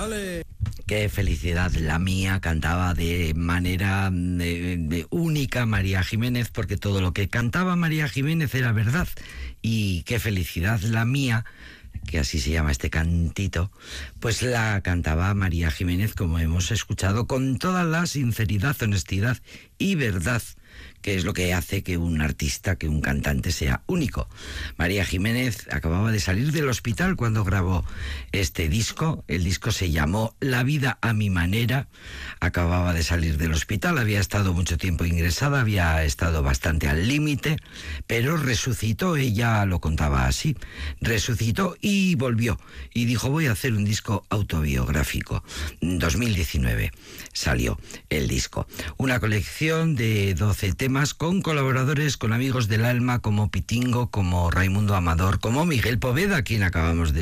Qué felicidad la mía, cantaba de manera única María Jiménez, porque todo lo que cantaba María Jiménez era verdad. Y qué felicidad la mía, que así se llama este cantito, pues la cantaba María Jiménez, como hemos escuchado, con toda la sinceridad, honestidad y verdad, que es lo que hace que un artista, que un cantante sea único. María Jiménez acababa de salir del hospital cuando grabó este disco. El disco se llamó La vida a mi manera. Acababa de salir del hospital, había estado mucho tiempo ingresada, había estado bastante al límite, pero resucitó, ella lo contaba así, resucitó y volvió, y dijo: voy a hacer un disco autobiográfico. En 2019 salió el disco, una colección de 12 temas con colaboradores, con amigos del alma como Pitingo, como Raimundo Amador, como Miguel Poveda, a quien acabamos de